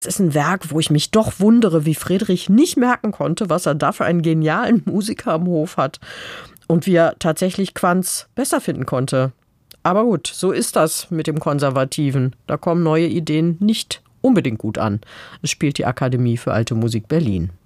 Es ist ein Werk, wo ich mich doch wundere, wie Friedrich nicht merken konnte, was er da für einen genialen Musiker am Hof hat und wie er tatsächlich Quantz besser finden konnte. Aber gut, so ist das mit dem Konservativen. Da kommen neue Ideen nicht unbedingt gut an. Es spielt die Akademie für Alte Musik Berlin.